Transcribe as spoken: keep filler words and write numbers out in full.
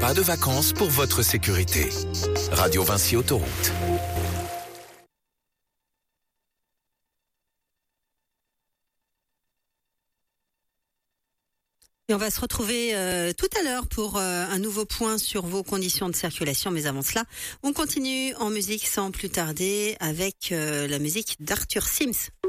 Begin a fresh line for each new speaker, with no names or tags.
pas de vacances pour votre sécurité. Radio Vinci Autoroute.
Et on va se retrouver euh, tout à l'heure pour euh, un nouveau point sur vos conditions de circulation. Mais avant cela, on continue en musique sans plus tarder avec euh, la musique d'Arthur Sims.